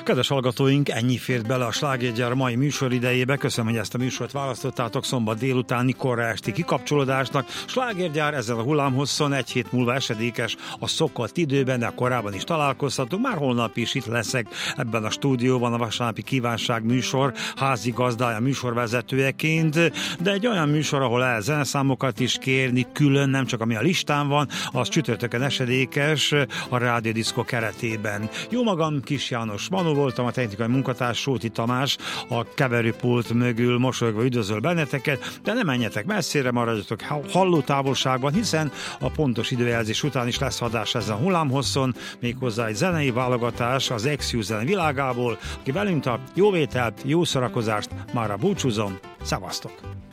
Kedves hallgatóink, ennyi fért bele a Slágergyár mai műsor idejébe. Köszönöm, hogy ezt a műsort választottátok szombat délutáni korra esti kikapcsolódásnak. Slágergyár ezzel a hullámhosszon egy hét múlva esedékes a szokott időben, de korábban is találkozhatunk. Már holnap is itt leszek ebben a stúdióban a vasárnapi kívánság műsor házigazdája műsorvezetőjeként, de egy olyan műsor, ahol el zeneszámokat is kérni külön, nem csak ami a listán van, az csütörtökön esedékes a Rádió Diszkó keretében. Jó magam, Kis János Manó voltam, a technikai munkatárs Sóti Tamás a keverőpult mögül mosolyogva üdvözöl benneteket, de ne menjetek messzire, maradjatok hallótávolságban, hiszen a pontos időjelzés után is lesz adás ezen a hullámhosszon, méghozzá egy zenei válogatás az ex-Use zene világából. Aki velünk tart, jó vételt, jó szórakozást, mára búcsúzom, szevasztok!